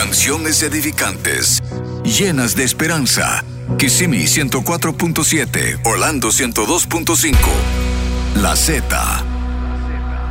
Canciones edificantes, llenas de esperanza. Kissimmee 104.7, Orlando 102.5. La Z.